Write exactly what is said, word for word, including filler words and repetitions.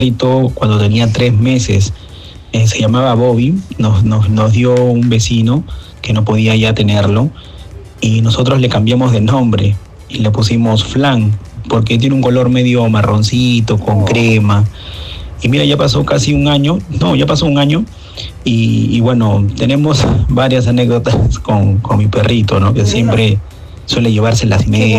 perrito cuando tenía tres meses. Eh, se llamaba Bobby, nos, nos, nos dio un vecino que no podía ya tenerlo y nosotros le cambiamos de nombre y le pusimos Flan porque tiene un color medio marroncito con crema. Y mira, ya pasó casi un año, no, ya pasó un año y, y bueno, tenemos varias anécdotas con, con mi perrito, ¿no? Que siempre suele llevarse las medias.